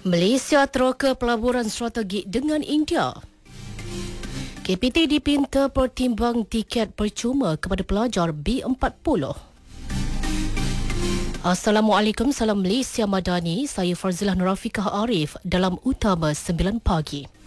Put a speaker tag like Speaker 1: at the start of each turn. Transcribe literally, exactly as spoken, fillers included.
Speaker 1: Malaysia teroka pelaburan strategi dengan India. K P T dipinta pertimbang tiket percuma kepada pelajar B empat puluh. Assalamualaikum, salam Malaysia Madani. Saya Farzilah Nurafikah Arif dalam Utama sembilan pagi.